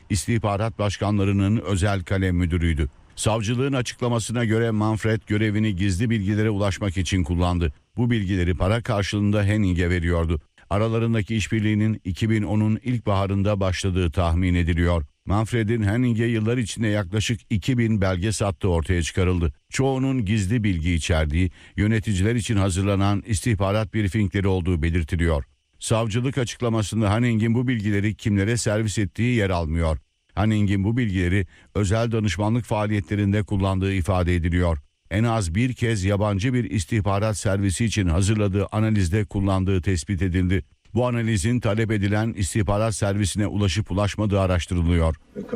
İstihbarat başkanlarının özel kalem müdürüydü. Savcılığın açıklamasına göre Manfred görevini gizli bilgilere ulaşmak için kullandı. Bu bilgileri para karşılığında Henning'e veriyordu. Aralarındaki işbirliğinin 2010'un ilkbaharında başladığı tahmin ediliyor. Manfred'in Henning'e yıllar içinde yaklaşık 2000 belge sattığı ortaya çıkarıldı. Çoğunun gizli bilgi içerdiği, yöneticiler için hazırlanan istihbarat briefingleri olduğu belirtiliyor. Savcılık açıklamasında Henning'in bu bilgileri kimlere servis ettiği yer almıyor. Henning'in bu bilgileri özel danışmanlık faaliyetlerinde kullandığı ifade ediliyor. En az bir kez yabancı bir istihbarat servisi için hazırladığı analizde kullandığı tespit edildi. Bu analizin talep edilen istihbarat servisine ulaşıp ulaşmadığı araştırılıyor.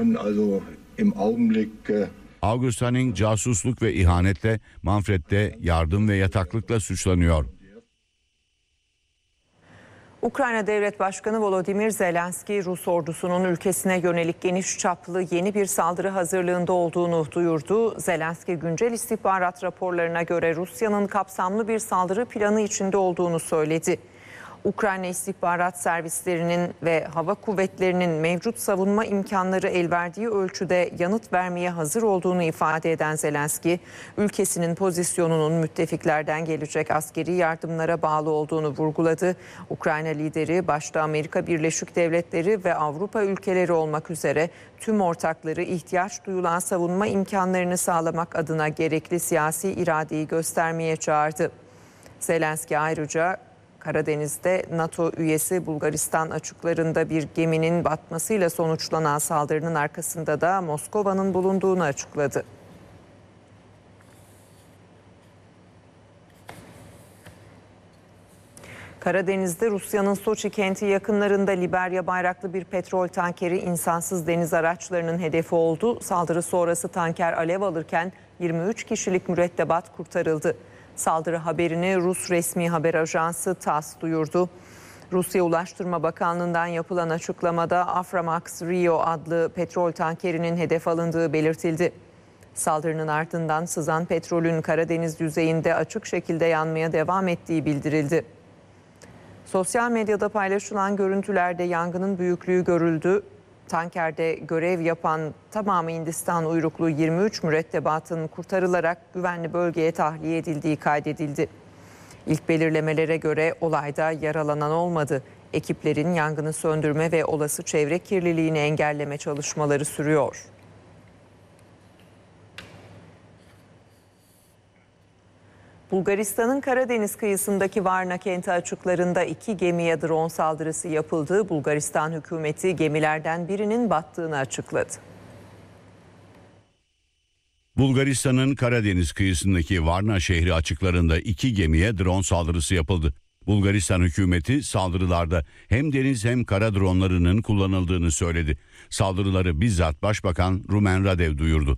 August Henning casusluk ve ihanetle, Manfred de yardım ve yataklıkla suçlanıyor. Ukrayna Devlet Başkanı Volodymyr Zelenski, Rus ordusunun ülkesine yönelik geniş çaplı yeni bir saldırı hazırlığında olduğunu duyurdu. Zelenski, güncel istihbarat raporlarına göre Rusya'nın kapsamlı bir saldırı planı içinde olduğunu söyledi. Ukrayna istihbarat servislerinin ve hava kuvvetlerinin mevcut savunma imkanları el verdiği ölçüde yanıt vermeye hazır olduğunu ifade eden Zelenski, ülkesinin pozisyonunun müttefiklerden gelecek askeri yardımlara bağlı olduğunu vurguladı. Ukrayna lideri başta Amerika Birleşik Devletleri ve Avrupa ülkeleri olmak üzere tüm ortakları ihtiyaç duyulan savunma imkanlarını sağlamak adına gerekli siyasi iradeyi göstermeye çağırdı. Zelenski ayrıca Karadeniz'de NATO üyesi Bulgaristan açıklarında bir geminin batmasıyla sonuçlanan saldırının arkasında da Moskova'nın bulunduğunu açıkladı. Karadeniz'de Rusya'nın Soçi kenti yakınlarında Liberya bayraklı bir petrol tankeri insansız deniz araçlarının hedefi oldu. Saldırı sonrası tanker alev alırken 23 kişilik mürettebat kurtarıldı. Saldırı haberini Rus resmi haber ajansı TASS duyurdu. Rusya Ulaştırma Bakanlığı'ndan yapılan açıklamada Aframax Rio adlı petrol tankerinin hedef alındığı belirtildi. Saldırının ardından sızan petrolün Karadeniz yüzeyinde açık şekilde yanmaya devam ettiği bildirildi. Sosyal medyada paylaşılan görüntülerde yangının büyüklüğü görüldü. Tankerde görev yapan tamamı Hindistan uyruklu 23 mürettebatın kurtarılarak güvenli bölgeye tahliye edildiği kaydedildi. İlk belirlemelere göre olayda yaralanan olmadı. Ekiplerin yangını söndürme ve olası çevre kirliliğini engelleme çalışmaları sürüyor. Bulgaristan'ın Karadeniz kıyısındaki Varna kenti açıklarında 2 gemiye drone saldırısı yapıldı. Bulgaristan hükümeti gemilerden birinin battığını açıkladı. Bulgaristan'ın Karadeniz kıyısındaki Varna şehri açıklarında 2 gemiye drone saldırısı yapıldı. Bulgaristan hükümeti saldırılarda hem deniz hem kara dronlarının kullanıldığını söyledi. Saldırıları bizzat Başbakan Rumen Radev duyurdu.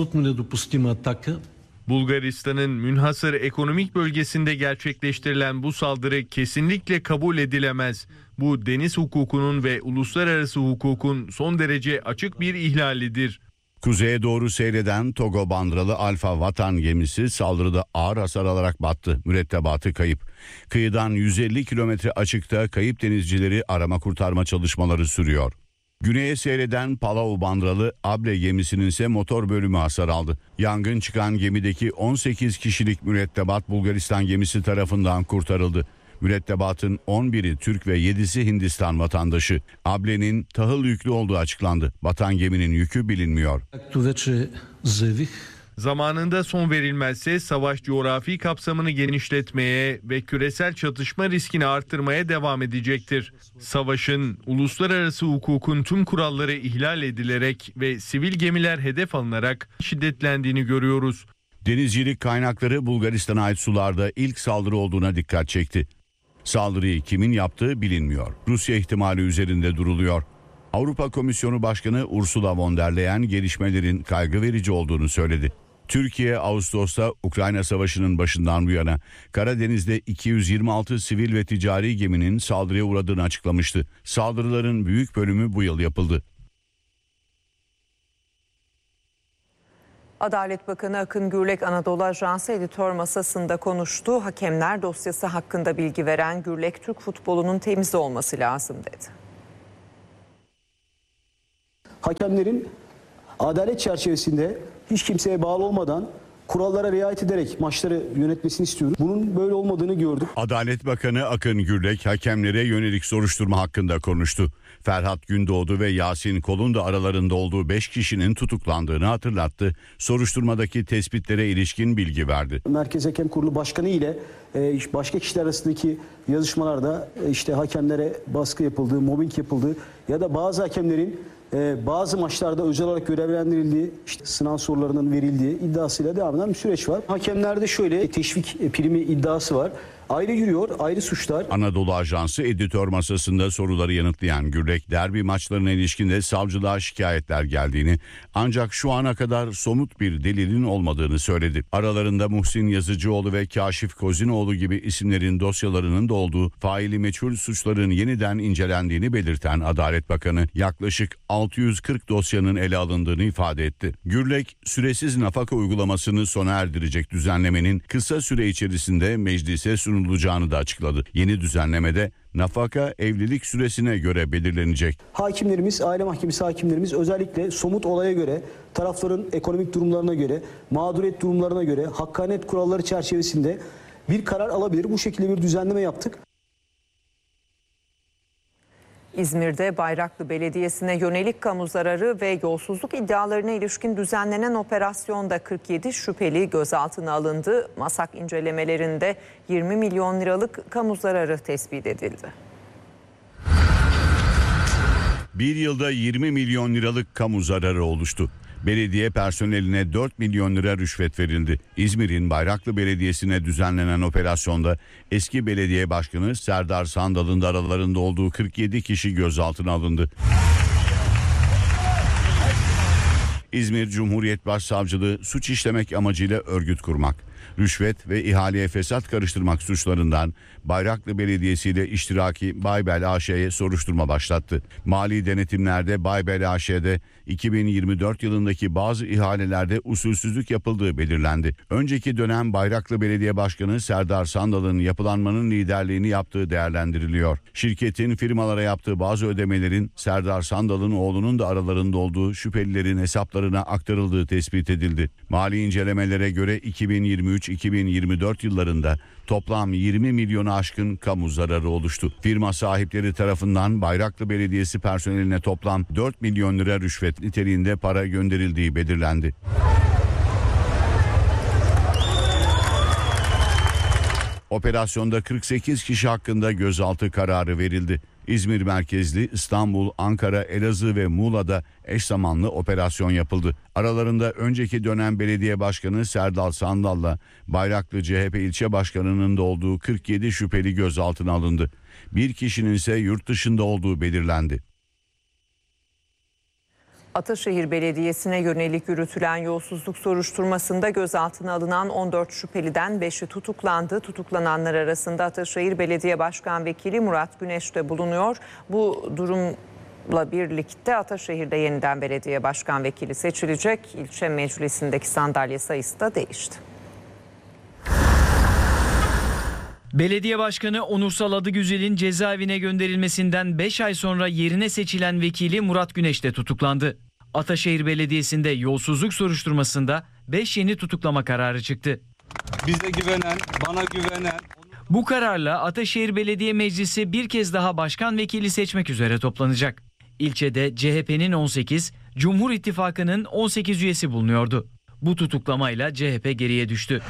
Bulgaristan'ın münhasır ekonomik bölgesinde gerçekleştirilen bu saldırı kesinlikle kabul edilemez. Bu deniz hukukunun ve uluslararası hukukun son derece açık bir ihlalidir. Kuzeye doğru seyreden Togo bandıralı Alfa Vatan gemisi saldırıda ağır hasar alarak battı. Mürettebatı kayıp. Kıyıdan 150 kilometre açıkta kayıp denizcileri arama kurtarma çalışmaları sürüyor. Güneye seyreden Palau bandıralı Able gemisinin ise motor bölümü hasar aldı. Yangın çıkan gemideki 18 kişilik mürettebat Bulgaristan gemisi tarafından kurtarıldı. Mürettebatın 11'i Türk ve 7'si Hindistan vatandaşı. Able'nin tahıl yüklü olduğu açıklandı. Batan geminin yükü bilinmiyor. Zamanında son verilmezse savaş coğrafi kapsamını genişletmeye ve küresel çatışma riskini arttırmaya devam edecektir. Savaşın uluslararası hukukun tüm kuralları ihlal edilerek ve sivil gemiler hedef alınarak şiddetlendiğini görüyoruz. Denizcilik kaynakları Bulgaristan'a ait sularda ilk saldırı olduğuna dikkat çekti. Saldırıyı kimin yaptığı bilinmiyor. Rusya ihtimali üzerinde duruluyor. Avrupa Komisyonu Başkanı Ursula von der Leyen gelişmelerin kaygı verici olduğunu söyledi. Türkiye Ağustos'ta Ukrayna Savaşı'nın başından bu yana Karadeniz'de 226 sivil ve ticari geminin saldırıya uğradığını açıklamıştı. Saldırıların büyük bölümü bu yıl yapıldı. Adalet Bakanı Akın Gürlek Anadolu Ajansı editör masasında konuştu. Hakemler dosyası hakkında bilgi veren Gürlek, Türk futbolunun temiz olması lazım dedi. Hakemlerin adalet çerçevesinde hiç kimseye bağlı olmadan kurallara riayet ederek maçları yönetmesini istiyoruz. Bunun böyle olmadığını gördük. Adalet Bakanı Akın Gürlek hakemlere yönelik soruşturma hakkında konuştu. Ferhat Gündoğdu ve Yasin Kol'un da aralarında olduğu 5 kişinin tutuklandığını hatırlattı. Soruşturmadaki tespitlere ilişkin bilgi verdi. Merkez Hakem Kurulu Başkanı ile başka kişiler arasındaki yazışmalarda işte hakemlere baskı yapıldığı, mobbing yapıldığı ya da bazı hakemlerin bazı maçlarda özel olarak görevlendirildiği, işte sınav sorularının verildiği iddiasıyla devam eden bir süreç var. Hakemlerde şöyle teşvik primi iddiası var. Ayrı yürüyor, ayrı suçlar. Anadolu Ajansı editör masasında soruları yanıtlayan Gürlek, derbi maçlarına ilişkin de savcılığa şikayetler geldiğini ancak şu ana kadar somut bir delilin olmadığını söyledi. Aralarında Muhsin Yazıcıoğlu ve Kaşif Kozinoğlu gibi isimlerin dosyalarının da olduğu faili meçhul suçların yeniden incelendiğini belirten Adalet Bakanı yaklaşık 640 dosyanın ele alındığını ifade etti. Gürlek, süresiz nafaka uygulamasını sona erdirecek düzenlemenin kısa süre içerisinde meclise sunulacağını da açıkladı. Yeni düzenlemede nafaka evlilik süresine göre belirlenecek. Hakimlerimiz, aile mahkemesi hakimlerimiz özellikle somut olaya göre, tarafların ekonomik durumlarına göre, mağduriyet durumlarına göre, hakkaniyet kuralları çerçevesinde bir karar alabilir. Bu şekilde bir düzenleme yaptık. İzmir'de Bayraklı Belediyesi'ne yönelik kamu zararı ve yolsuzluk iddialarına ilişkin düzenlenen operasyonda 47 şüpheli gözaltına alındı. Masak incelemelerinde 20 milyon liralık kamu zararı tespit edildi. Bir yılda 20 milyon liralık kamu zararı oluştu. Belediye personeline 4 milyon lira rüşvet verildi. İzmir'in Bayraklı Belediyesi'ne düzenlenen operasyonda eski belediye başkanı Serdar Sandal'ın da aralarında olduğu 47 kişi gözaltına alındı. İzmir Cumhuriyet Başsavcılığı suç işlemek amacıyla örgüt kurmak, rüşvet ve ihaleye fesat karıştırmak suçlarından Bayraklı Belediyesi ile iştiraki Baybel AŞ'ye soruşturma başlattı. Mali denetimlerde Baybel AŞ'de 2024 yılındaki bazı ihalelerde usulsüzlük yapıldığı belirlendi. Önceki dönem Bayraklı Belediye Başkanı Serdar Sandal'ın yapılanmanın liderliğini yaptığı değerlendiriliyor. Şirketin firmalara yaptığı bazı ödemelerin Serdar Sandal'ın oğlunun da aralarında olduğu şüphelilerin hesaplarına aktarıldığı tespit edildi. Mali incelemelere göre 2023-2024 yıllarında toplam 20 milyonu aşkın kamu zararı oluştu. Firma sahipleri tarafından Bayraklı Belediyesi personeline toplam 4 milyon lira rüşvet niteliğinde para gönderildiği belirlendi. Operasyonda 48 kişi hakkında gözaltı kararı verildi. İzmir merkezli İstanbul, Ankara, Elazığ ve Muğla'da eş zamanlı operasyon yapıldı. Aralarında önceki dönem belediye başkanı Serdar Sandal'la Bayraklı CHP ilçe başkanının da olduğu 47 şüpheli gözaltına alındı. Bir kişinin ise yurt dışında olduğu belirlendi. Ataşehir Belediyesi'ne yönelik yürütülen yolsuzluk soruşturmasında gözaltına alınan 14 şüpheliden 5'i tutuklandı. Tutuklananlar arasında Ataşehir Belediye Başkan Vekili Murat Güneş de bulunuyor. Bu durumla birlikte Ataşehir'de yeniden belediye başkan vekili seçilecek. İlçe meclisindeki sandalye sayısı da değişti. Belediye Başkanı Onursal Adıgüzel'in cezaevine gönderilmesinden 5 ay sonra yerine seçilen vekili Murat Güneş de tutuklandı. Ataşehir Belediyesi'nde yolsuzluk soruşturmasında 5 yeni tutuklama kararı çıktı. Bize güvenen, bana güvenen... Bu kararla Ataşehir Belediye Meclisi bir kez daha başkan vekili seçmek üzere toplanacak. İlçede CHP'nin 18, Cumhur İttifakı'nın 18 üyesi bulunuyordu. Bu tutuklamayla CHP geriye düştü.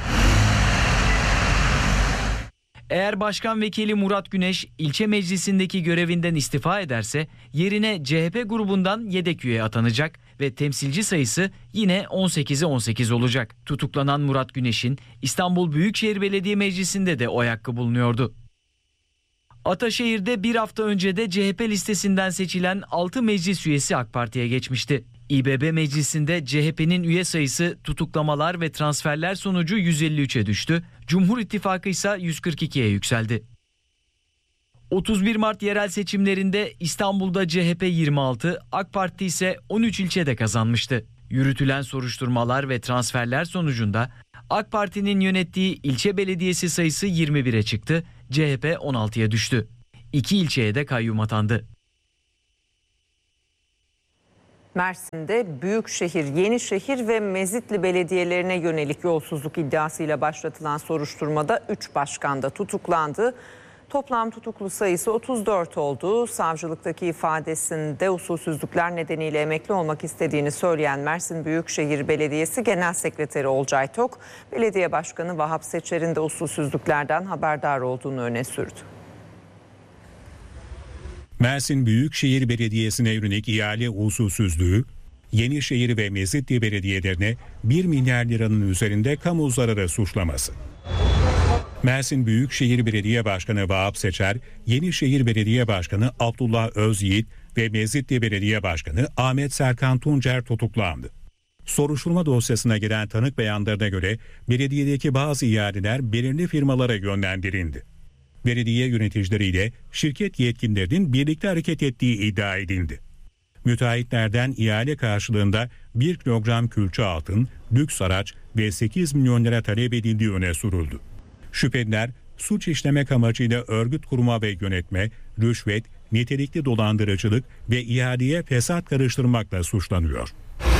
Eğer Başkan Vekili Murat Güneş ilçe meclisindeki görevinden istifa ederse yerine CHP grubundan yedek üye atanacak ve temsilci sayısı yine 18'e 18 olacak. Tutuklanan Murat Güneş'in İstanbul Büyükşehir Belediye Meclisi'nde de oy hakkı bulunuyordu. Ataşehir'de bir hafta önce de CHP listesinden seçilen 6 meclis üyesi AK Parti'ye geçmişti. İBB Meclisi'nde CHP'nin üye sayısı tutuklamalar ve transferler sonucu 153'e düştü. Cumhur İttifakı ise 142'ye yükseldi. 31 Mart yerel seçimlerinde İstanbul'da CHP 26, AK Parti ise 13 ilçede kazanmıştı. Yürütülen soruşturmalar ve transferler sonucunda AK Parti'nin yönettiği ilçe belediyesi sayısı 21'e çıktı, CHP 16'ya düştü. 2 ilçeye de kayyum atandı. Mersin'de Büyükşehir, Yenişehir ve Mezitli belediyelerine yönelik yolsuzluk iddiasıyla başlatılan soruşturmada 3 başkan da tutuklandı. Toplam tutuklu sayısı 34 oldu. Savcılıktaki ifadesinde usulsüzlükler nedeniyle emekli olmak istediğini söyleyen Mersin Büyükşehir Belediyesi Genel Sekreteri Olcay Tok, Belediye Başkanı Vahap Seçer'in de usulsüzlüklerden haberdar olduğunu öne sürdü. Mersin Büyükşehir Belediyesi'ne yönelik ihale usulsüzlüğü, Yenişehir ve Mezitli belediyelerine 1 milyar liranın üzerinde kamu zararı suçlaması. Mersin Büyükşehir Belediye Başkanı Vahap Seçer, Yenişehir Belediye Başkanı Abdullah Özyiğit ve Mezitli Belediye Başkanı Ahmet Serkan Tuncer tutuklandı. Soruşturma dosyasına giren tanık beyanlarına göre belediyedeki bazı ihaleler belirli firmalara yönlendirildi. Belediye yöneticileriyle şirket yetkililerinin birlikte hareket ettiği iddia edildi. Müteahhitlerden ihale karşılığında 1 kilogram külçe altın, lüks araç ve 8 milyon lira talep edildiği öne sürüldü. Şüpheliler suç işlemek amacıyla örgüt kurma ve yönetme, rüşvet, nitelikli dolandırıcılık ve ihaleye fesat karıştırmakla suçlanıyor.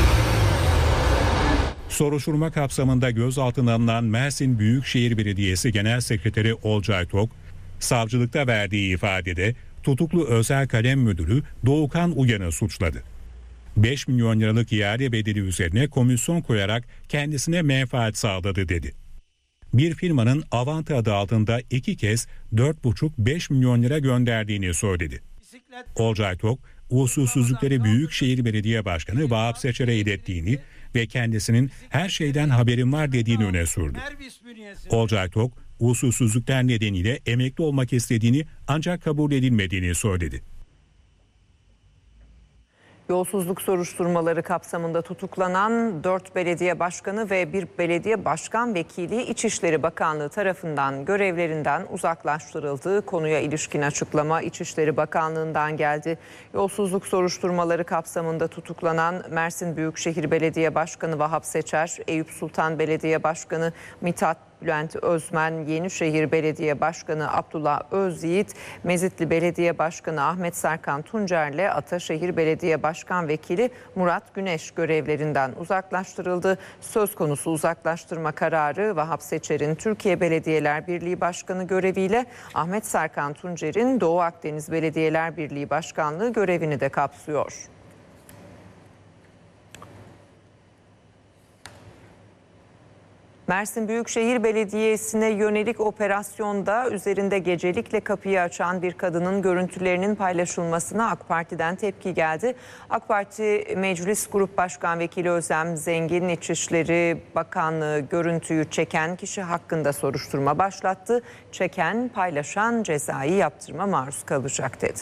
Soruşturma kapsamında gözaltına alınan Mersin Büyükşehir Belediyesi Genel Sekreteri Olcay Tok, savcılıkta verdiği ifadede tutuklu özel kalem müdürü Doğukan Uyan'ı suçladı. 5 milyon liralık ihale bedeli üzerine komisyon koyarak kendisine menfaat sağladı dedi. Bir firmanın Avanta adı altında 2 kez 4,5-5 milyon lira gönderdiğini söyledi. Olcay Tok, usulsüzlükleri Büyükşehir Belediye Başkanı Vahap Seçer'e ilettiğini ve kendisinin her şeyden haberim var dediğini öne sürdü. Olcay Tok, usulsüzlükler nedeniyle emekli olmak istediğini ancak kabul edilmediğini söyledi. Yolsuzluk soruşturmaları kapsamında tutuklanan 4 belediye başkanı ve 1 belediye başkan vekili İçişleri Bakanlığı tarafından görevlerinden uzaklaştırıldığı konuya ilişkin açıklama İçişleri Bakanlığı'ndan geldi. Yolsuzluk soruşturmaları kapsamında tutuklanan Mersin Büyükşehir Belediye Başkanı Vahap Seçer, Eyüp Sultan Belediye Başkanı Mithat Bülent Özmen, Yenişehir Belediye Başkanı Abdullah Özyiğit, Mezitli Belediye Başkanı Ahmet Serkan Tuncer'le Ataşehir Belediye Başkan Vekili Murat Güneş görevlerinden uzaklaştırıldı. Söz konusu uzaklaştırma kararı Vahap Seçer'in Türkiye Belediyeler Birliği Başkanı göreviyle Ahmet Serkan Tuncer'in Doğu Akdeniz Belediyeler Birliği Başkanlığı görevini de kapsıyor. Mersin Büyükşehir Belediyesi'ne yönelik operasyonda üzerinde gecelikle kapıyı açan bir kadının görüntülerinin paylaşılmasına AK Parti'den tepki geldi. AK Parti Meclis Grup Başkan Vekili Özlem Zengin, İçişleri Bakanlığı görüntüyü çeken kişi hakkında soruşturma başlattı. Çeken, paylaşan cezai yaptırıma maruz kalacak dedi.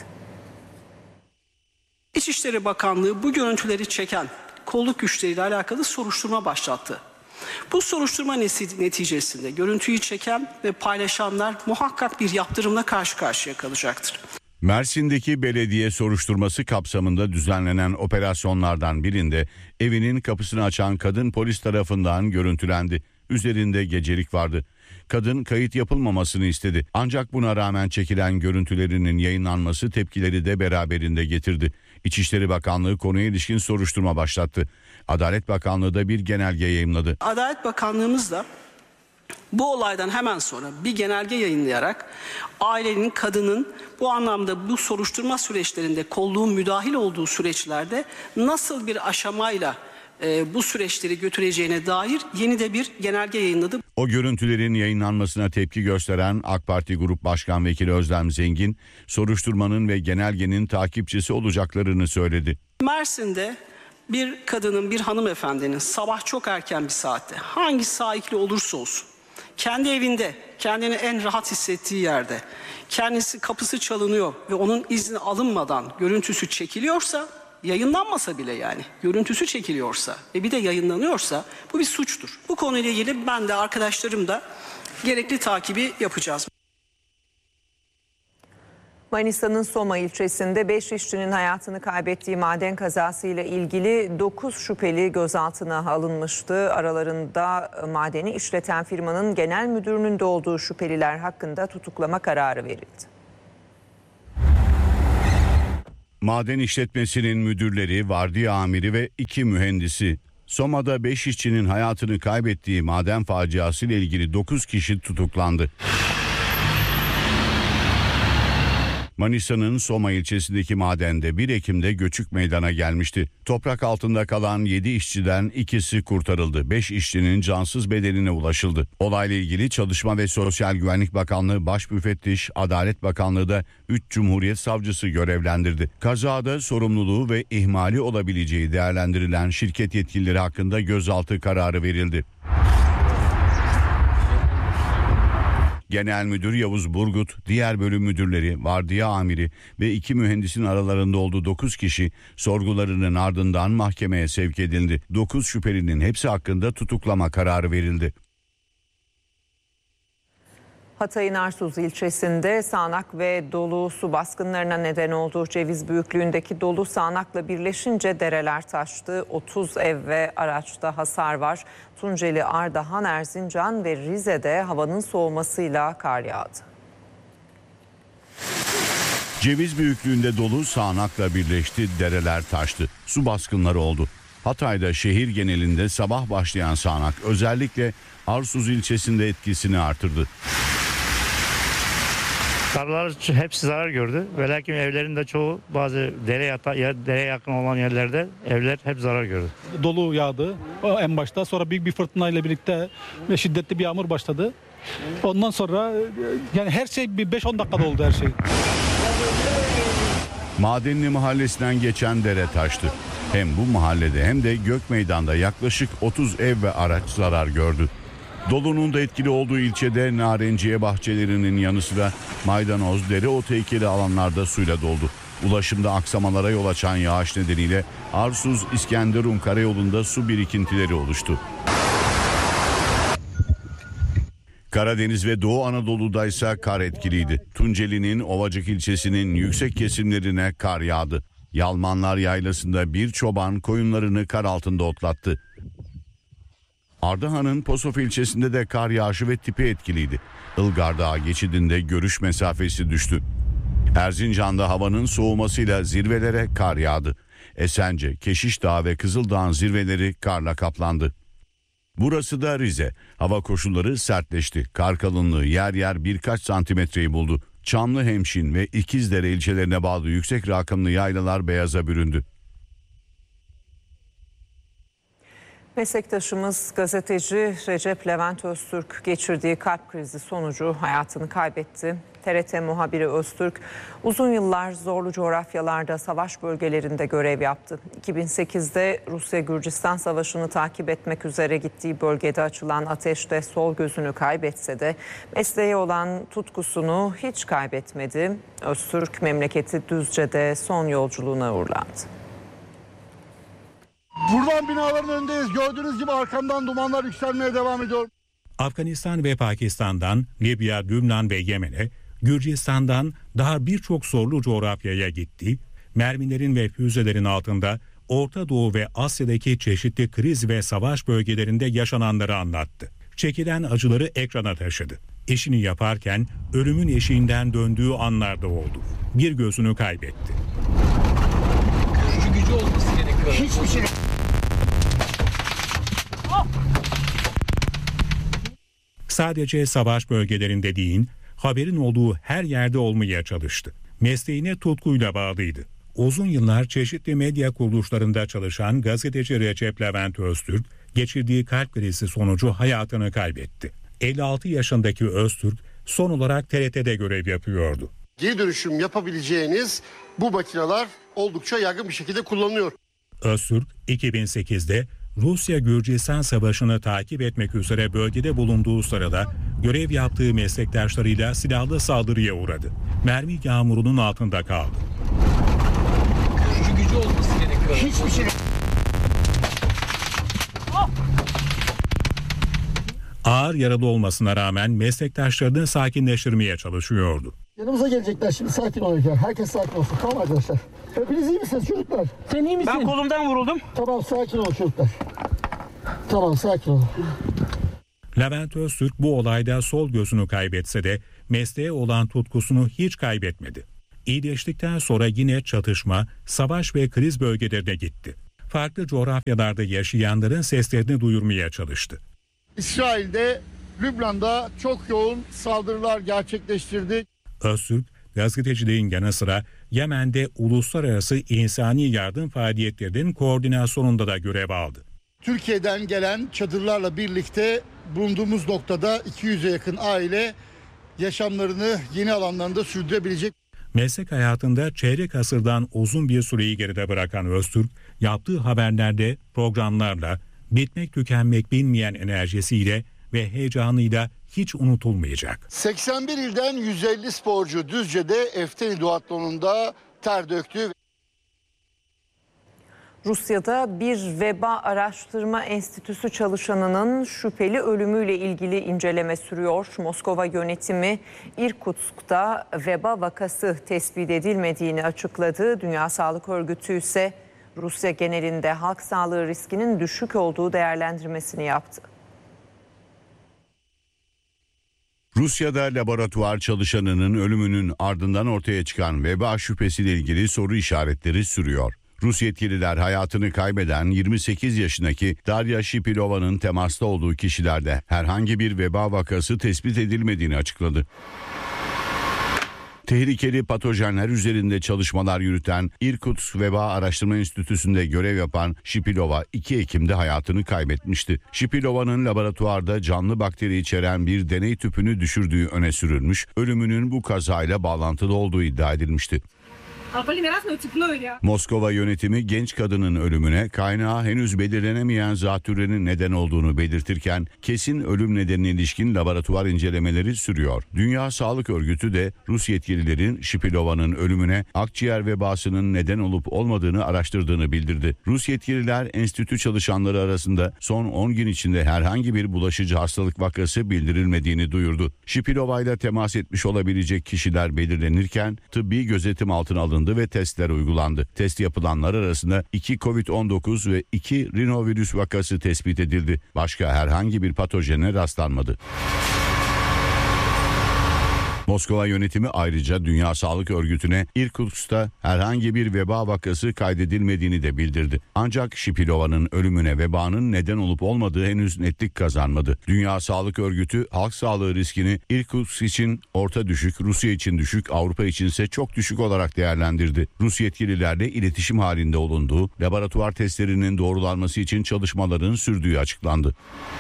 İçişleri Bakanlığı bu görüntüleri çeken kolluk güçleriyle alakalı soruşturma başlattı. Bu soruşturma neticesinde görüntüyü çeken ve paylaşanlar muhakkak bir yaptırımla karşı karşıya kalacaktır. Mersin'deki belediye soruşturması kapsamında düzenlenen operasyonlardan birinde evinin kapısını açan kadın polis tarafından görüntülendi. Üzerinde gecelik vardı. Kadın kayıt yapılmamasını istedi. Ancak buna rağmen çekilen görüntülerinin yayınlanması tepkileri de beraberinde getirdi. İçişleri Bakanlığı konuya ilişkin soruşturma başlattı. Adalet Bakanlığı da bir genelge yayımladı. Adalet Bakanlığımız da bu olaydan hemen sonra bir genelge yayınlayarak ailenin, kadının bu anlamda bu soruşturma süreçlerinde kolluğun müdahil olduğu süreçlerde nasıl bir aşamayla bu süreçleri götüreceğine dair yeni de bir genelge yayınladı. O görüntülerin yayınlanmasına tepki gösteren AK Parti Grup Başkan Vekili Özlem Zengin, soruşturmanın ve genelgenin takipçisi olacaklarını söyledi. Mersin'de bir kadının, bir hanımefendinin sabah çok erken bir saatte hangi sahikli olursa olsun kendi evinde, kendini en rahat hissettiği yerde kendisi kapısı çalınıyor ve onun izni alınmadan görüntüsü çekiliyorsa, yayınlanmasa bile yani görüntüsü çekiliyorsa ve bir de yayınlanıyorsa bu bir suçtur. Bu konuyla ilgili ben de arkadaşlarım da gerekli takibi yapacağız. Manisa'nın Soma ilçesinde 5 işçinin hayatını kaybettiği maden kazasıyla ilgili 9 şüpheli gözaltına alınmıştı. Aralarında madeni işleten firmanın genel müdürünün de olduğu şüpheliler hakkında tutuklama kararı verildi. Maden işletmesinin müdürleri, vardiya amiri ve 2 mühendisi. Soma'da 5 işçinin hayatını kaybettiği maden faciası ile ilgili 9 kişi tutuklandı. Manisa'nın Soma ilçesindeki madende 1 Ekim'de göçük meydana gelmişti. Toprak altında kalan 7 işçiden ikisi kurtarıldı. 5 işçinin cansız bedenine ulaşıldı. Olayla ilgili Çalışma ve Sosyal Güvenlik Bakanlığı Başmüfettiş, Adalet Bakanlığı da 3 Cumhuriyet Savcısı görevlendirdi. Kazada sorumluluğu ve ihmali olabileceği değerlendirilen şirket yetkilileri hakkında gözaltı kararı verildi. Genel Müdür Yavuz Burgut, diğer bölüm müdürleri, vardiya amiri ve 2 mühendisin aralarında olduğu 9 kişi sorgularının ardından mahkemeye sevk edildi. 9 şüphelinin hepsi hakkında tutuklama kararı verildi. Hatay'ın Arsuz ilçesinde sağanak ve dolu su baskınlarına neden olduğu ceviz büyüklüğündeki dolu sağanakla birleşince dereler taştı. 30 ev ve araçta hasar var. Tunceli, Ardahan, Erzincan ve Rize'de havanın soğumasıyla kar yağdı. Ceviz büyüklüğünde dolu sağanakla birleşti, dereler taştı. Su baskınları oldu. Hatay'da şehir genelinde sabah başlayan sağanak özellikle Arsuz ilçesinde etkisini artırdı. Tarlalar hepsi zarar gördü. Ve lakin evlerin de çoğu bazı dereye yakın olan yerlerde evler hep zarar gördü. Dolu yağdı en başta, sonra büyük bir fırtınayla birlikte ve şiddetli bir yağmur başladı. Ondan sonra yani her şey bir 5-10 dakikada oldu her şey. Madenli mahallesinden geçen dere taştı. Hem bu mahallede hem de Gökmeydan'da yaklaşık 30 ev ve araç zarar gördü. Dolunun da etkili olduğu ilçede narenciye bahçelerinin yanı sıra maydanoz, dereotu ekili alanlarda suyla doldu. Ulaşımda aksamalara yol açan yağış nedeniyle Arsuz-İskenderun karayolunda su birikintileri oluştu. Karadeniz ve Doğu Anadolu'da ise kar etkiliydi. Tunceli'nin Ovacık ilçesinin yüksek kesimlerine kar yağdı. Yalmanlar Yaylası'nda bir çoban koyunlarını kar altında otlattı. Ardahan'ın Posof ilçesinde de kar yağışı ve tipi etkiliydi. Ilgar Dağı geçidinde görüş mesafesi düştü. Erzincan'da havanın soğumasıyla zirvelere kar yağdı. Esence, Keşiş Dağı ve Kızıldağ'ın zirveleri karla kaplandı. Burası da Rize. Hava koşulları sertleşti. Kar kalınlığı yer yer birkaç santimetreyi buldu. Çamlıhemşin ve İkizdere ilçelerine bağlı yüksek rakımlı yaylalar beyaza büründü. Meslektaşımız gazeteci Recep Levent Öztürk geçirdiği kalp krizi sonucu hayatını kaybetti. TRT muhabiri Öztürk uzun yıllar zorlu coğrafyalarda, savaş bölgelerinde görev yaptı. 2008'de Rusya-Gürcistan Savaşı'nı takip etmek üzere gittiği bölgede açılan ateşte sol gözünü kaybetse de mesleğe olan tutkusunu hiç kaybetmedi. Öztürk memleketi Düzce'de son yolculuğuna uğurlandı. Buradan binaların önündeyiz. Gördüğünüz gibi arkamdan dumanlar yükselmeye devam ediyor. Afganistan ve Pakistan'dan Libya, Lübnan ve Yemen'e, Gürcistan'dan daha birçok zorlu coğrafyaya gitti. Mermilerin ve füzelerin altında Orta Doğu ve Asya'daki çeşitli kriz ve savaş bölgelerinde yaşananları anlattı. Çekilen acıları ekrana taşıdı. İşini yaparken ölümün eşiğinden döndüğü anlarda oldu. Bir gözünü kaybetti. Görücü gücü olması gerekiyor. Hiçbir şey. Sadece savaş bölgelerinde değil, haberin olduğu her yerde olmaya çalıştı. Mesleğine tutkuyla bağlıydı. Uzun yıllar çeşitli medya kuruluşlarında çalışan gazeteci Recep Levent Öztürk, geçirdiği kalp krizi sonucu hayatını kaybetti. 56 yaşındaki Öztürk son olarak TRT'de görev yapıyordu. Geri dönüşüm yapabileceğiniz bu makineler oldukça yaygın bir şekilde kullanılıyor. Öztürk 2008'de Rusya-Gürcistan Savaşı'nı takip etmek üzere bölgede bulunduğu sırada görev yaptığı meslektaşlarıyla silahlı saldırıya uğradı. Mermi yağmurunun altında kaldı. Görücü gücü olması gerekiyor. Hiçbir şey. Ağır yaralı olmasına rağmen meslektaşlarını sakinleştirmeye çalışıyordu. Yanımıza gelecekler şimdi, sakin olun. Herkes sakin olsun. Tamam arkadaşlar. Hepiniz iyi misiniz çocuklar? Sen iyi misin? Ben kolumdan vuruldum. Tamam, sakin olun çocuklar. Tamam, sakin olun. Levent Öztürk bu olayda sol gözünü kaybetse de mesleğe olan tutkusunu hiç kaybetmedi. İyileştikten sonra yine çatışma, savaş ve kriz bölgelerine gitti. Farklı coğrafyalarda yaşayanların seslerini duyurmaya çalıştı. İsrail'de, Lübnan'da çok yoğun saldırılar gerçekleştirdi. Öztürk, gazeteciliğin yanı sıra Yemen'de uluslararası insani yardım faaliyetlerinin koordinasyonunda da görev aldı. Türkiye'den gelen çadırlarla birlikte bulunduğumuz noktada 200'e yakın aile yaşamlarını yeni alanlarında sürdürebilecek. Meslek hayatında çeyrek asırdan uzun bir süreyi geride bırakan Öztürk, yaptığı haberlerde, programlarla, bitmek tükenmek bilmeyen enerjisiyle ve heyecanıyla hiç unutulmayacak. 81 ilden 150 sporcu Düzce'de Efteni Duatlon'unda ter döktü. Rusya'da bir veba araştırma enstitüsü çalışanının şüpheli ölümüyle ilgili inceleme sürüyor. Moskova yönetimi İrkutsk'ta veba vakası tespit edilmediğini açıkladı. Dünya Sağlık Örgütü ise Rusya genelinde halk sağlığı riskinin düşük olduğu değerlendirmesini yaptı. Rusya'da laboratuvar çalışanının ölümünün ardından ortaya çıkan veba şüphesiyle ilgili soru işaretleri sürüyor. Rus yetkililer hayatını kaybeden 28 yaşındaki Darya Shipilova'nın temasta olduğu kişilerde herhangi bir veba vakası tespit edilmediğini açıkladı. Tehlikeli patojenler üzerinde çalışmalar yürüten Irkutsk Veba Araştırma Enstitüsü'nde görev yapan Shipilova 2 Ekim'de hayatını kaybetmişti. Shipilova'nın laboratuvarda canlı bakteri içeren bir deney tüpünü düşürdüğü öne sürülmüş, ölümünün bu kazayla bağlantılı olduğu iddia edilmişti. Moskova yönetimi genç kadının ölümüne kaynağı henüz belirlenemeyen zatürrenin neden olduğunu belirtirken kesin ölüm nedenine ilişkin laboratuvar incelemeleri sürüyor. Dünya Sağlık Örgütü de Rus yetkililerin Shipilova'nın ölümüne akciğer vebasının neden olup olmadığını araştırdığını bildirdi. Rus yetkililer enstitü çalışanları arasında son 10 gün içinde herhangi bir bulaşıcı hastalık vakası bildirilmediğini duyurdu. Shipilova ile temas etmiş olabilecek kişiler belirlenirken tıbbi gözetim altına alındı ve testler uygulandı. Test yapılanlar arasında 2 Covid-19 ve 2 rinovirüs vakası tespit edildi. Başka herhangi bir patojene rastlanmadı. Moskova yönetimi ayrıca Dünya Sağlık Örgütü'ne Irkutsk'ta herhangi bir veba vakası kaydedilmediğini de bildirdi. Ancak Shipilova'nın ölümüne vebanın neden olup olmadığı henüz netlik kazanmadı. Dünya Sağlık Örgütü halk sağlığı riskini Irkutsk için orta düşük, Rusya için düşük, Avrupa içinse çok düşük olarak değerlendirdi. Rus yetkililerle iletişim halinde olunduğu, laboratuvar testlerinin doğrulanması için çalışmaların sürdüğü açıklandı.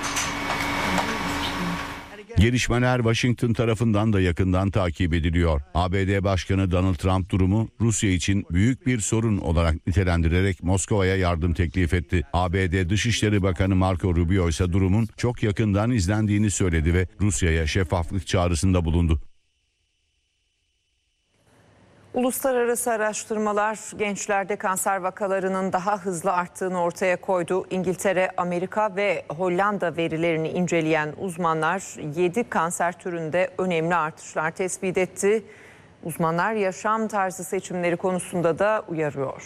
Gelişmeler Washington tarafından da yakından takip ediliyor. ABD Başkanı Donald Trump durumu Rusya için büyük bir sorun olarak nitelendirerek Moskova'ya yardım teklif etti. ABD Dışişleri Bakanı Marco Rubio ise durumun çok yakından izlendiğini söyledi ve Rusya'ya şeffaflık çağrısında bulundu. Uluslararası araştırmalar gençlerde kanser vakalarının daha hızlı arttığını ortaya koydu. İngiltere, Amerika ve Hollanda verilerini inceleyen uzmanlar 7 kanser türünde önemli artışlar tespit etti. Uzmanlar yaşam tarzı seçimleri konusunda da uyarıyor.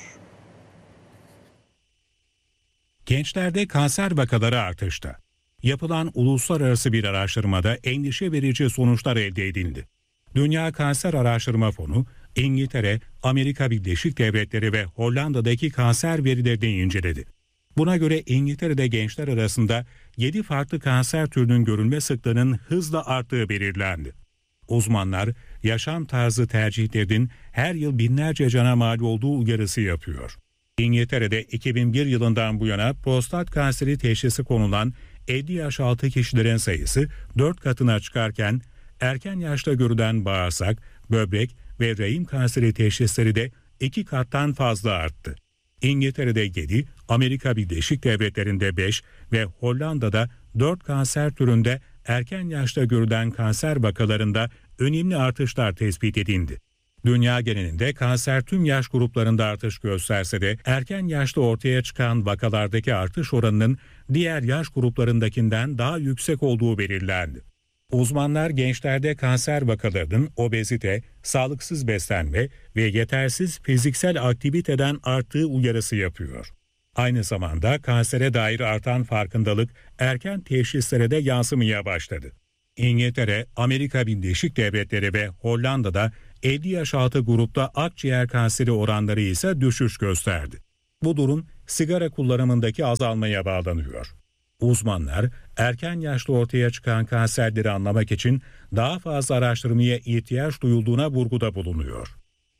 Gençlerde kanser vakaları artışta. Yapılan uluslararası bir araştırmada endişe verici sonuçlar elde edildi. Dünya Kanser Araştırma Fonu, İngiltere, Amerika Birleşik Devletleri ve Hollanda'daki kanser verilerini inceledi. Buna göre İngiltere'de gençler arasında 7 farklı kanser türünün görülme sıklığının hızla arttığı belirlendi. Uzmanlar, yaşam tarzı tercihlerinin her yıl binlerce cana mal olduğu uyarısı yapıyor. İngiltere'de 2001 yılından bu yana prostat kanseri teşhisi konulan 50 yaş altı kişilerin sayısı 4 katına çıkarken, erken yaşta görülen bağırsak, böbrek ve rahim kanseri teşhisleri de 2 kattan fazla arttı. İngiltere'de 7, Amerika Birleşik Devletleri'nde 5 ve Hollanda'da 4 kanser türünde erken yaşta görülen kanser vakalarında önemli artışlar tespit edildi. Dünya genelinde kanser tüm yaş gruplarında artış gösterse de erken yaşta ortaya çıkan vakalardaki artış oranının diğer yaş gruplarındakinden daha yüksek olduğu belirlendi. Uzmanlar gençlerde kanser vakalarının obezite, sağlıksız beslenme ve yetersiz fiziksel aktiviteden arttığı uyarısı yapıyor. Aynı zamanda kansere dair artan farkındalık erken teşhislere de yansımaya başladı. İngiltere, Amerika Birleşik Devletleri ve Hollanda'da 50 yaş altı grupta akciğer kanseri oranları ise düşüş gösterdi. Bu durum sigara kullanımındaki azalmaya bağlanıyor. Uzmanlar erken yaşta ortaya çıkan kanserleri anlamak için daha fazla araştırmaya ihtiyaç duyulduğuna vurguda bulunuyor.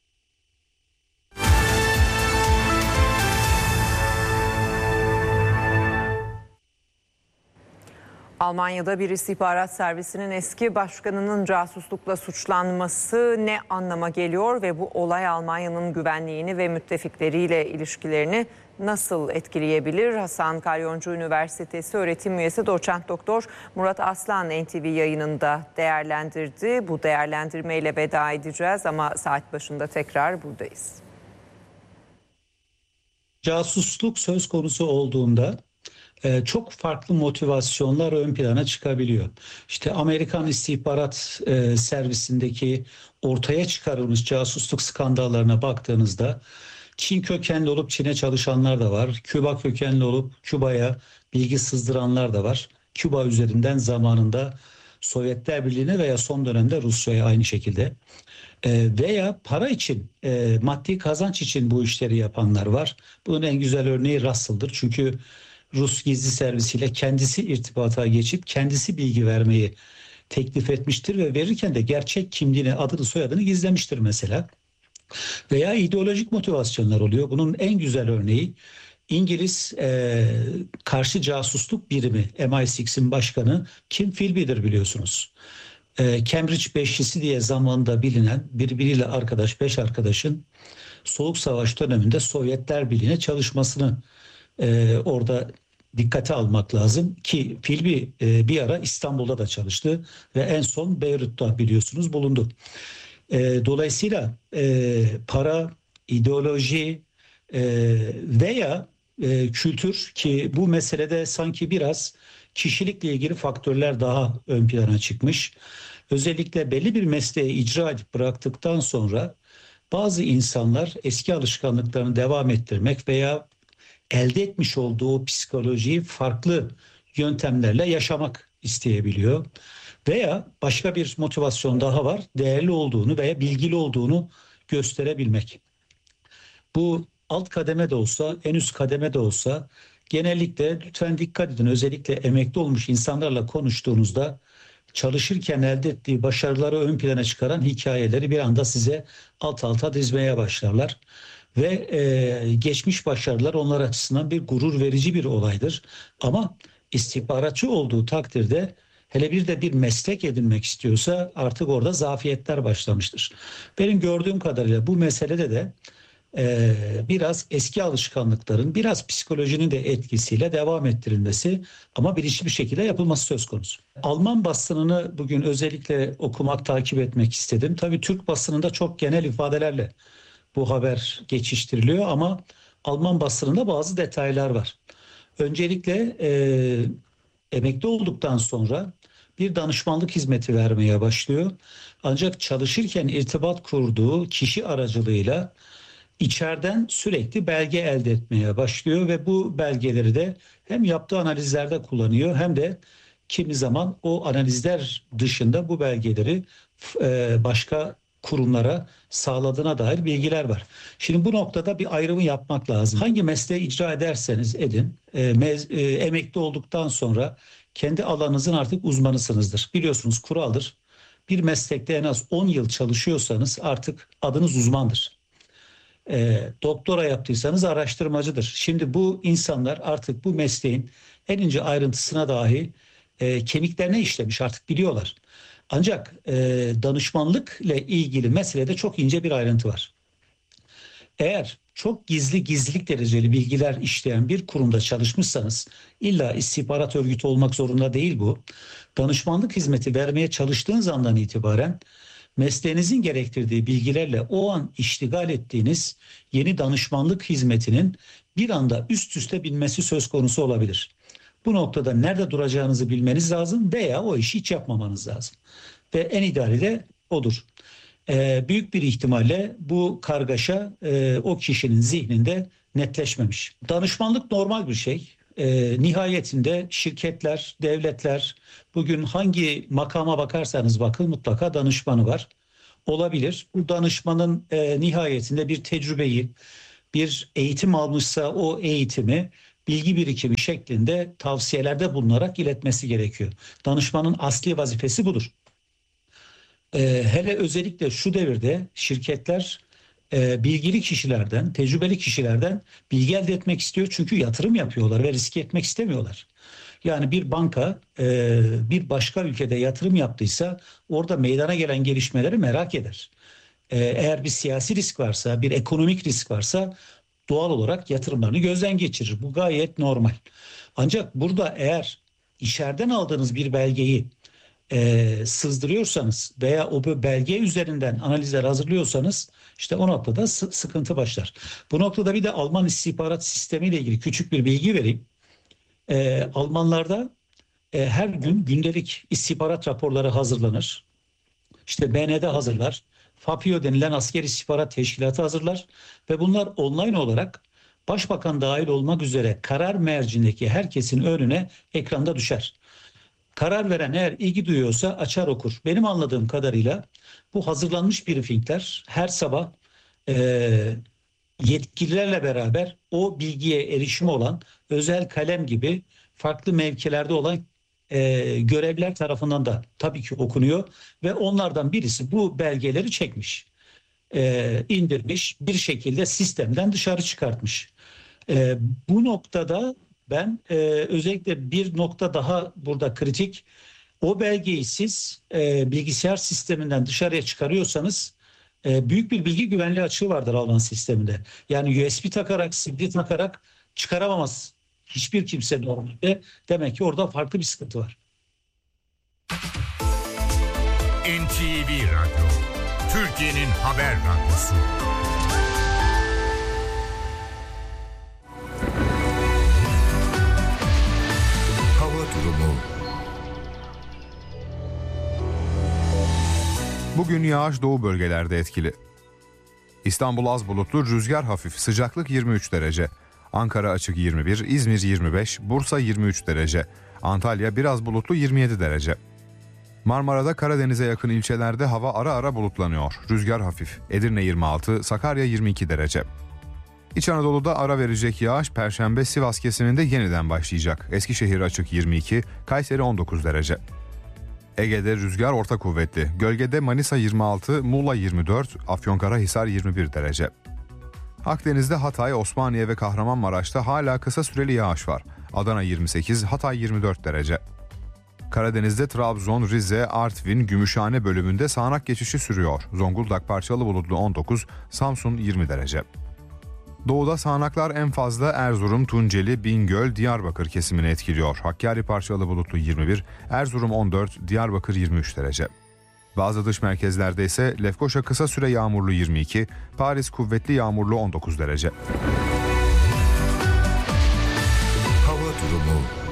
Almanya'da bir istihbarat servisinin eski başkanının casuslukla suçlanması ne anlama geliyor ve bu olay Almanya'nın güvenliğini ve müttefikleriyle ilişkilerini nasıl etkileyebilir? Hasan Kalyoncu Üniversitesi öğretim üyesi doçent doktor Murat Aslan NTV yayınında değerlendirdi. Bu değerlendirmeyle veda edeceğiz ama saat başında tekrar buradayız. Casusluk söz konusu olduğunda çok farklı motivasyonlar ön plana çıkabiliyor. İşte Amerikan istihbarat servisindeki ortaya çıkarılmış casusluk skandallarına baktığınızda Çin kökenli olup Çin'e çalışanlar da var. Küba kökenli olup Küba'ya bilgi sızdıranlar da var. Küba üzerinden zamanında Sovyetler Birliği'ne veya son dönemde Rusya'ya aynı şekilde. Veya para için, maddi kazanç için bu işleri yapanlar var. Bunun en güzel örneği Russell'dır. Çünkü Rus gizli servisiyle kendisi irtibata geçip kendisi bilgi vermeyi teklif etmiştir ve verirken de gerçek kimliğini, adını, soyadını gizlemiştir mesela. Veya ideolojik motivasyonlar oluyor. Bunun en güzel örneği İngiliz karşı casusluk birimi MI6'in başkanı Kim Philby'dir biliyorsunuz. Cambridge Beşlisi diye zamanında bilinen birbiriyle arkadaş 5 arkadaşın Soğuk Savaş döneminde Sovyetler Birliği'ne çalışmasını orada dikkate almak lazım ki Philby bir ara İstanbul'da da çalıştı ve en son Beyrut'ta biliyorsunuz bulundu. Dolayısıyla para, ideoloji veya kültür ki bu meselede sanki biraz kişilikle ilgili faktörler daha ön plana çıkmış. Özellikle belli bir mesleği icra edip bıraktıktan sonra bazı insanlar eski alışkanlıklarını devam ettirmek veya elde etmiş olduğu psikolojiyi farklı yöntemlerle yaşamak isteyebiliyor. Veya başka bir motivasyon daha var. Değerli olduğunu veya bilgili olduğunu gösterebilmek. Bu alt kademe de olsa, en üst kademe de olsa genellikle lütfen dikkat edin. Özellikle emekli olmuş insanlarla konuştuğunuzda çalışırken elde ettiği başarıları ön plana çıkaran hikayeleri bir anda size alt alta dizmeye başlarlar. Ve geçmiş başarılar onlar açısından bir gurur verici bir olaydır. Ama istihbaratçı olduğu takdirde hele bir de bir meslek edinmek istiyorsa artık orada zafiyetler başlamıştır. Benim gördüğüm kadarıyla bu meselede de biraz eski alışkanlıkların, biraz psikolojinin de etkisiyle devam ettirilmesi ama bilinçli bir şekilde yapılması söz konusu. Alman basınını bugün özellikle okumak, takip etmek istedim. Tabii Türk basınında çok genel ifadelerle bu haber geçiştiriliyor ama Alman basınında bazı detaylar var. Öncelikle emekli olduktan sonra bir danışmanlık hizmeti vermeye başlıyor. Ancak çalışırken irtibat kurduğu kişi aracılığıyla içeriden sürekli belge elde etmeye başlıyor ve bu belgeleri de hem yaptığı analizlerde kullanıyor hem de kimi zaman o analizler dışında bu belgeleri başka kurumlara sağladığına dair bilgiler var. Şimdi bu noktada bir ayrımı yapmak lazım. Hangi mesleği icra ederseniz edin, emekli olduktan sonra kendi alanınızın artık uzmanısınızdır. Biliyorsunuz kuraldır. Bir meslekte en az 10 yıl çalışıyorsanız artık adınız uzmandır. Doktora yaptıysanız araştırmacıdır. Şimdi bu insanlar artık bu mesleğin en ince ayrıntısına dahi kemiklerine işlemiş, artık biliyorlar. Ancak danışmanlık ile ilgili meselede çok ince bir ayrıntı var. Eğer çok gizlilik dereceli bilgiler işleyen bir kurumda çalışmışsanız, illa istihbarat örgütü olmak zorunda değil bu. Danışmanlık hizmeti vermeye çalıştığınız andan itibaren mesleğinizin gerektirdiği bilgilerle o an iştigal ettiğiniz yeni danışmanlık hizmetinin bir anda üst üste binmesi söz konusu olabilir. Bu noktada nerede duracağınızı bilmeniz lazım veya o işi hiç yapmamanız lazım. Ve en ideali de odur. Büyük bir ihtimalle bu kargaşa o kişinin zihninde netleşmemiş. Danışmanlık normal bir şey. Nihayetinde şirketler, devletler bugün hangi makama bakarsanız bakın mutlaka danışmanı var. olabilir. Bu danışmanın nihayetinde bir tecrübeyi, bir eğitim almışsa o eğitimi bilgi birikimi şeklinde tavsiyelerde bulunarak iletmesi gerekiyor. Danışmanın asli vazifesi budur. Hele özellikle şu devirde şirketler bilgili kişilerden, tecrübeli kişilerden bilgi elde etmek istiyor. Çünkü yatırım yapıyorlar ve riske etmek istemiyorlar. Yani bir banka bir başka ülkede yatırım yaptıysa orada meydana gelen gelişmeleri merak eder. Eğer bir siyasi risk varsa, bir ekonomik risk varsa doğal olarak yatırımlarını gözden geçirir. Bu gayet normal. Ancak burada eğer içeriden aldığınız bir belgeyi sızdırıyorsanız veya o belge üzerinden analizler hazırlıyorsanız işte o noktada sıkıntı başlar. Bu noktada bir de Alman istihbarat sistemiyle ilgili küçük bir bilgi vereyim. Almanlarda her gün gündelik istihbarat raporları hazırlanır. İşte BND hazırlar. FAPIO denilen asker istihbarat teşkilatı hazırlar ve bunlar online olarak başbakan dahil olmak üzere karar mercindeki herkesin önüne ekranda düşer. Karar veren eğer ilgi duyuyorsa açar okur. Benim anladığım kadarıyla bu hazırlanmış briefingler her sabah yetkililerle beraber o bilgiye erişimi olan özel kalem gibi farklı mevkilerde olan görevliler tarafından da tabii ki okunuyor ve onlardan birisi bu belgeleri çekmiş, indirmiş, bir şekilde sistemden dışarı çıkartmış. Bu noktada ben özellikle bir nokta daha burada kritik. O belgeyi siz bilgisayar sisteminden dışarıya çıkarıyorsanız büyük bir bilgi güvenliği açığı vardır Alman sisteminde. Yani USB takarak, CD takarak çıkaramamaz hiçbir kimse normalde. Demek ki orada farklı bir sıkıntı var. NTV Radyo, Türkiye'nin haber radyosu. Hava durumu. Bugün yağış doğu bölgelerde etkili. İstanbul az bulutlu, rüzgar hafif, sıcaklık 23 derece. Ankara açık 21, İzmir 25, Bursa 23 derece. Antalya biraz bulutlu 27 derece. Marmara'da Karadeniz'e yakın ilçelerde hava ara ara bulutlanıyor. Rüzgar hafif. Edirne 26, Sakarya 22 derece. İç Anadolu'da ara verecek yağış Perşembe Sivas kesiminde yeniden başlayacak. Eskişehir açık 22, Kayseri 19 derece. Ege'de rüzgar orta kuvvetli. Gölgede Manisa 26, Muğla 24, Afyonkarahisar 21 derece. Akdeniz'de Hatay, Osmaniye ve Kahramanmaraş'ta hala kısa süreli yağış var. Adana 28, Hatay 24 derece. Karadeniz'de Trabzon, Rize, Artvin, Gümüşhane bölümünde sağanak geçişi sürüyor. Zonguldak parçalı bulutlu 19, Samsun 20 derece. Doğuda sağanaklar en fazla Erzurum, Tunceli, Bingöl, Diyarbakır kesimini etkiliyor. Hakkari parçalı bulutlu 21, Erzurum 14, Diyarbakır 23 derece. Bazı dış merkezlerde ise Lefkoşa kısa süre yağmurlu 22, Paris kuvvetli yağmurlu 19 derece. Hava durumu.